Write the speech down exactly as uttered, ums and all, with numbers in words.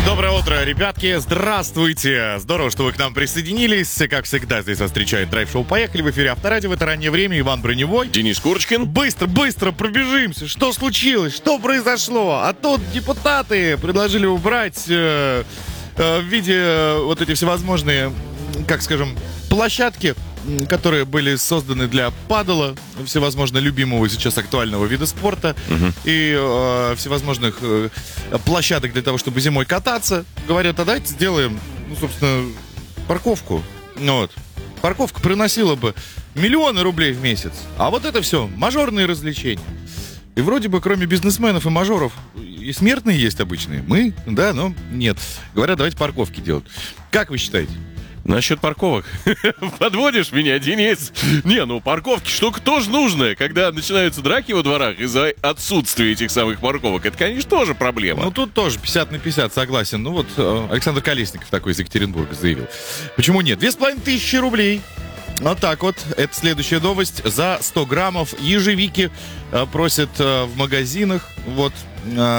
Доброе утро, ребятки, здравствуйте. Здорово, что вы к нам присоединились. Как всегда, здесь вас встречает драйв-шоу «Поехали». В эфире Авторадио. В это раннее время Иван Броневой, Денис Курочкин. Быстро, быстро пробежимся. Что случилось? Что произошло? А тут депутаты предложили убрать э, э, в виде э, вот эти всевозможные, как скажем, площадки, которые были созданы для падала, всевозможно любимого сейчас актуального вида спорта, uh-huh. и э, всевозможных э, площадок для того, чтобы зимой кататься. Говорят, а давайте сделаем, ну, собственно, парковку. Вот. Парковка приносила бы миллионы рублей в месяц. А вот это все мажорные развлечения. И вроде бы, кроме бизнесменов и мажоров, и смертные есть обычные. Мы, да, но нет. Говорят, давайте парковки делать. Как вы считаете? Насчет парковок. Подводишь меня, Денис? Не, ну парковки штука тоже нужная. Когда начинаются драки во дворах из-за отсутствия этих самых парковок, это, конечно, тоже проблема. Ну тут тоже пятьдесят на пятьдесят, согласен. Ну вот э, Александр Колесников такой из Екатеринбурга заявил. Почему нет? Две с половиной тысячи рублей. Вот так вот. Это следующая новость. За сто граммов ежевики э, просят э, в магазинах. Вот. Э,